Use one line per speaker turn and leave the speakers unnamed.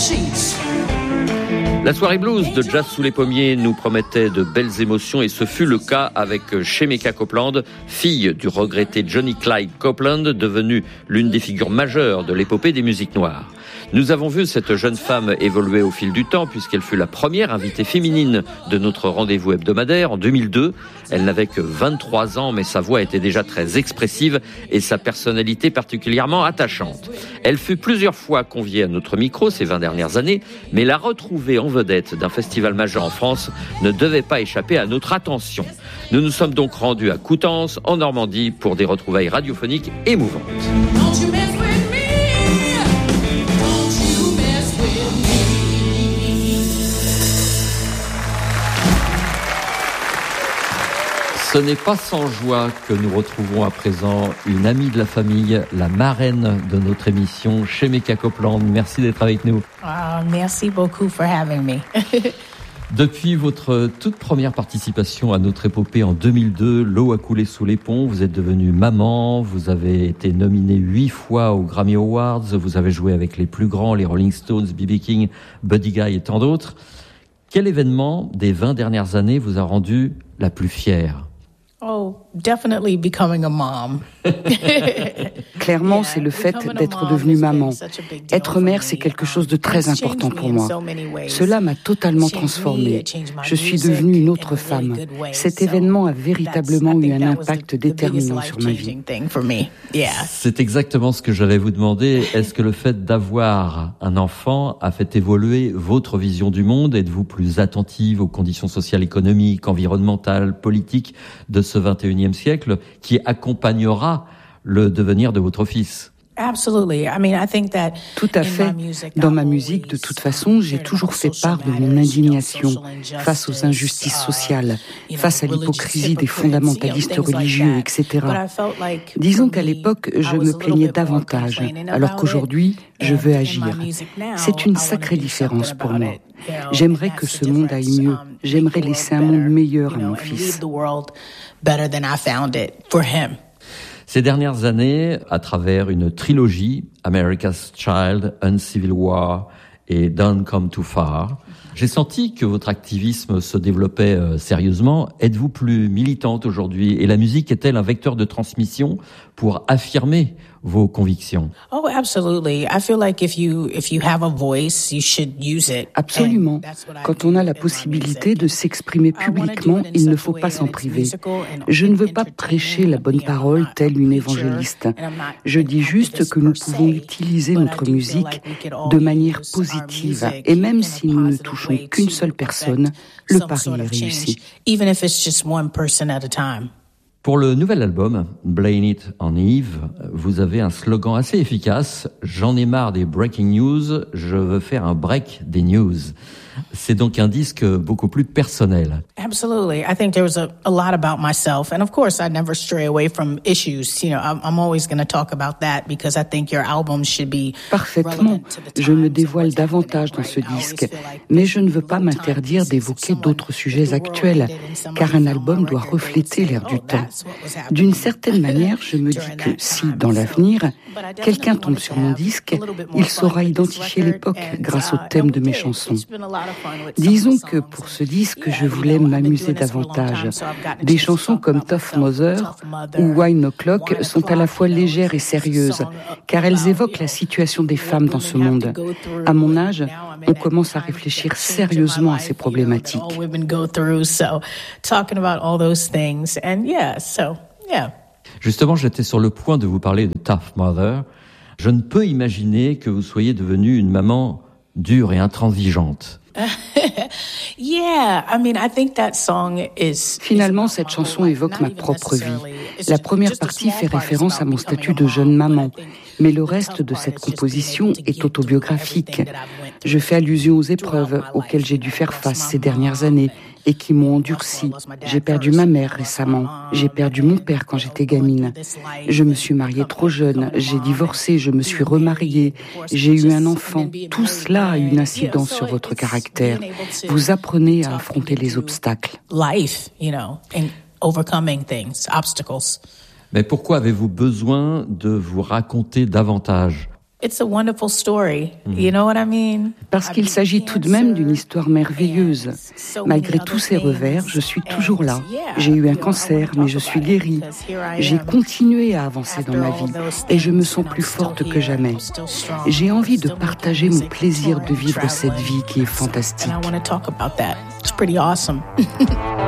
La soirée blues de Jazz sous les pommiers nous promettait de belles émotions et ce fut le cas avec Shemekia Copeland, fille du regretté Johnny Clyde Copeland, devenue l'une des figures majeures de l'épopée des musiques noires. Nous avons vu cette jeune femme évoluer au fil du temps puisqu'elle fut la première invitée féminine de notre rendez-vous hebdomadaire en 2002. Elle n'avait que 23 ans mais sa voix était déjà très expressive et sa personnalité particulièrement attachante. Elle fut plusieurs fois conviée à notre micro ces 20 dernières années, mais la retrouver en vedette d'un festival majeur en France ne devait pas échapper à notre attention. Nous nous sommes donc rendus à Coutances, en Normandie, pour des retrouvailles radiophoniques émouvantes. Ce n'est pas sans joie que nous retrouvons à présent une amie de la famille, la marraine de notre émission, Shemekia Copeland. Merci d'être avec nous.
Merci beaucoup for having me.
Depuis votre toute première participation à notre épopée en 2002, l'eau a coulé sous les ponts, vous êtes devenue maman, vous avez été nominée 8 fois aux Grammy Awards, vous avez joué avec les plus grands, les Rolling Stones, B.B. King, Buddy Guy et tant d'autres. Quel événement des 20 dernières années vous a rendu la plus fière ?
Oh, definitely becoming a mom.
Clairement, c'est le fait d'être devenue maman. Être mère, c'est quelque chose de très important pour moi. Cela m'a totalement transformée. Je suis devenue une autre femme. Cet événement a véritablement eu un impact déterminant sur ma vie.
C'est exactement ce que j'allais vous demander. Est-ce que le fait d'avoir un enfant a fait évoluer votre vision du monde ? Êtes-vous plus attentive aux conditions sociales, économiques, environnementales, politiques de ce 21e siècle qui accompagnera le devenir de votre fils?
Tout à fait. Dans ma musique, de toute façon, j'ai toujours fait part de mon indignation face aux injustices sociales, face à l'hypocrisie des fondamentalistes religieux, etc. Disons qu'à l'époque, je me plaignais davantage, alors qu'aujourd'hui, je veux agir. C'est une sacrée différence pour moi. J'aimerais que ce monde aille mieux. J'aimerais laisser un monde meilleur à mon fils.
Ces dernières années, à travers une trilogie, America's Child, Uncivil War et Don't Come Too Far, j'ai senti que votre activisme se développait sérieusement. Êtes-vous plus militante aujourd'hui? Et la musique est-elle un vecteur de transmission pour affirmer vos convictions?
Oh, absolutely. I feel like if you have a voice, you should use it.
Absolument. Quand on a la possibilité de s'exprimer publiquement, il ne faut pas s'en priver. Je ne veux pas prêcher la bonne parole telle une évangéliste. Je dis juste que nous pouvons utiliser notre musique de manière positive. Et même si nous ne touchons qu'une seule personne, le pari est réussi.
Even if it's just one person at a time.
Pour le nouvel album, Blame It on Eve, vous avez un slogan assez efficace. J'en ai marre des breaking news, je veux faire un break des news. C'est donc un disque beaucoup plus personnel.
Absolutely. I think there was a lot about myself. And of course, I never stray away from issues. You know, I'm always going to talk about that because I think your album should be
Parfaitement. Je me dévoile davantage dans ce disque. Mais je ne veux pas m'interdire d'évoquer d'autres sujets actuels, car un album doit refléter l'air du temps. D'une certaine manière, je me dis que si, dans l'avenir, quelqu'un tombe sur mon disque, il saura identifier l'époque grâce au thème de mes chansons. Disons que pour ce disque, je voulais m'amuser davantage. Des chansons comme Tough Mother ou Wine O'Clock sont à la fois légères et sérieuses, car elles évoquent la situation des femmes dans ce monde. À mon âge, on commence à réfléchir sérieusement à ces problématiques.
Justement, j'étais sur le point de vous parler de Tough Mother. Je ne peux imaginer que vous soyez devenue une maman dure et intransigeante.
Finalement, cette chanson évoque ma propre vie. La première partie fait référence à mon statut de jeune maman, mais le reste de cette composition est autobiographique. Je fais allusion aux épreuves auxquelles j'ai dû faire face ces dernières années et qui m'ont endurci. J'ai perdu ma mère récemment. J'ai perdu mon père quand j'étais gamine. Je me suis mariée trop jeune. J'ai divorcé. Je me suis remariée. J'ai eu un enfant. Tout cela a une incidence sur votre caractère. Vous apprenez à affronter les obstacles.
Mais pourquoi avez-vous besoin de vous raconter davantage ?
It's a wonderful story. You know what I mean?
Parce qu'il s'agit tout de même d'une histoire merveilleuse. Malgré tous ces revers, je suis toujours là. J'ai eu un cancer, mais je suis guérie. J'ai continué à avancer dans ma vie et je me sens plus forte que jamais. J'ai envie de partager mon plaisir de vivre cette vie qui est fantastique.